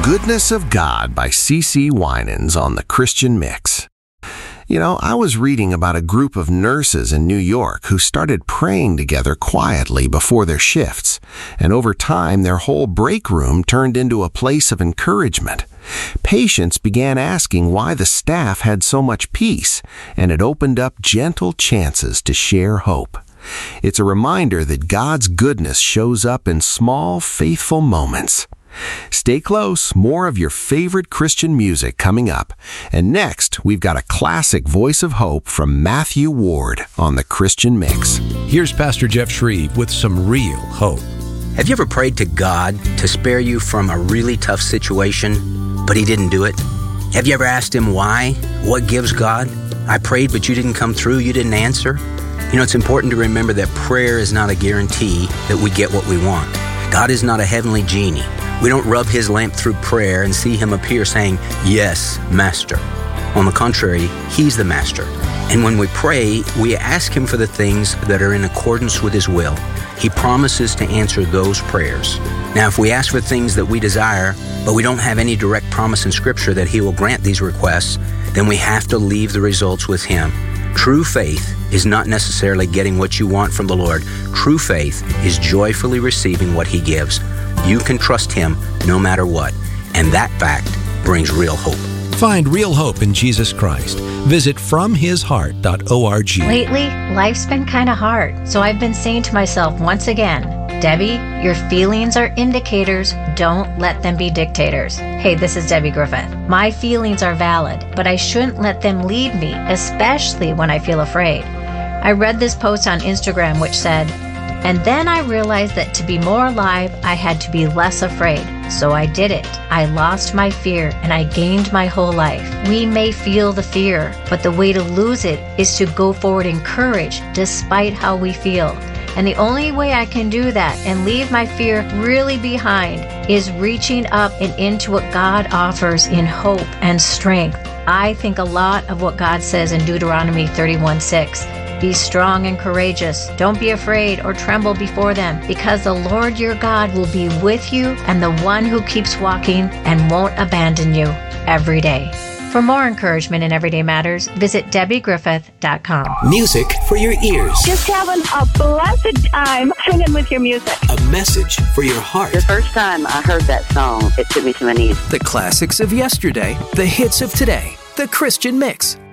Goodness of God by C.C. Winans on the Christian Mix. You know, I was reading about a group of nurses in New York who started praying together quietly before their shifts, and over time their whole break room turned into a place of encouragement. Patients began asking why the staff had so much peace, and it opened up gentle chances to share hope. It's a reminder that God's goodness shows up in small, faithful moments. Stay close, more of your favorite Christian music coming up. And next, we've got a classic voice of hope from Matthew Ward on the Christian Mix. Here's Pastor Jeff Shreve with some real hope. Have you ever prayed to God to spare you from a really tough situation, but He didn't do it? Have you ever asked Him why? What gives God? I prayed, but you didn't come through, you didn't answer? You know, it's important to remember that prayer is not a guarantee that we get what we want. God is not a heavenly genie. We don't rub His lamp through prayer and see Him appear saying, "Yes, Master." On the contrary, He's the Master. And when we pray, we ask Him for the things that are in accordance with His will. He promises to answer those prayers. Now, if we ask for things that we desire, but we don't have any direct promise in Scripture that He will grant these requests, then we have to leave the results with Him. True faith is not necessarily getting what you want from the Lord. True faith is joyfully receiving what He gives. You can trust Him no matter what, and that fact brings real hope. Find real hope in Jesus Christ. Visit FromHisHeart.org. Lately, life's been kind of hard, so I've been saying to myself once again, Debbie, your feelings are indicators. Don't let them be dictators. Hey, this is Debbie Griffith. My feelings are valid, but I shouldn't let them lead me, especially when I feel afraid. I read this post on Instagram which said, "And then I realized that to be more alive, I had to be less afraid. So I did it. I lost my fear and I gained my whole life." We may feel the fear, but the way to lose it is to go forward in courage despite how we feel. And the only way I can do that and leave my fear really behind is reaching up and into what God offers in hope and strength. I think a lot of what God says in Deuteronomy 31:6. Be strong and courageous. Don't be afraid or tremble before them, because the Lord your God will be with you and the one who keeps walking and won't abandon you every day. For more encouragement in Everyday Matters, visit DebbieGriffith.com. Music for your ears. Just having a blessed time singing with your music. A message for your heart. The first time I heard that song, it took me to my knees. The classics of yesterday, the hits of today. The Christian Mix